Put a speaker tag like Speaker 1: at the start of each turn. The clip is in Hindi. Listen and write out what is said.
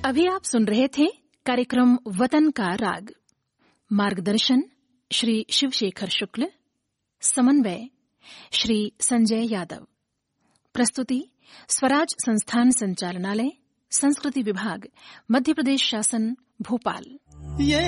Speaker 1: अभी आप सुन रहे थे कार्यक्रम वतन का राग। मार्गदर्शन श्री शिवशेखर शुक्ल, समन्वय श्री संजय यादव, प्रस्तुति स्वराज संस्थान संचालनालय, संस्कृति विभाग, मध्य प्रदेश शासन, भोपाल।